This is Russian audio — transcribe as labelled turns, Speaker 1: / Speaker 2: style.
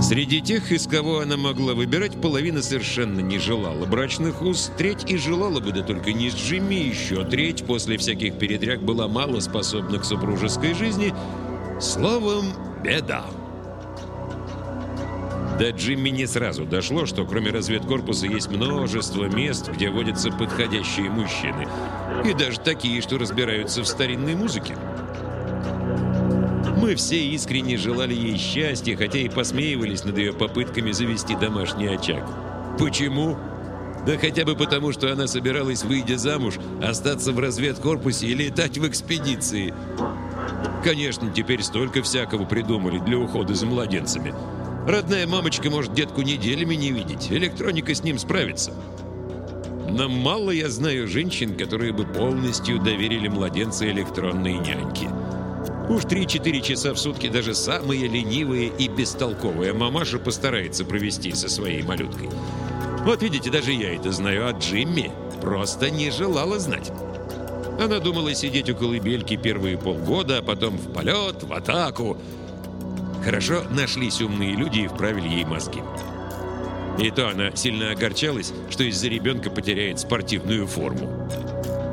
Speaker 1: Среди тех, из кого она могла выбирать, половина совершенно не желала брачных уз, треть и желала бы, да только не с Джимми, еще треть после всяких передряг была мало способна к супружеской жизни. Словом, беда. До Джимми не сразу дошло, что кроме разведкорпуса есть множество мест, где водятся подходящие мужчины. И даже такие, что разбираются в старинной музыке. Мы все искренне желали ей счастья, хотя и посмеивались над ее попытками завести домашний очаг. Почему? Да хотя бы потому, что она собиралась, выйдя замуж, остаться в разведкорпусе и летать в экспедиции. Конечно, теперь столько всякого придумали для ухода за младенцами. Родная мамочка может детку неделями не видеть, электроника с ним справится. Но мало я знаю женщин, которые бы полностью доверили младенца электронной няньке. Уж 3-4 часа в сутки даже самая ленивая и бестолковая мамаша постарается провести со своей малюткой. Вот видите, даже я это знаю, а Джимми просто не желала знать. Она думала сидеть у колыбельки первые полгода, а потом в полет, в атаку. Хорошо нашлись умные люди и вправили ей мозги. И то она сильно огорчалась, что из-за ребенка потеряет спортивную форму.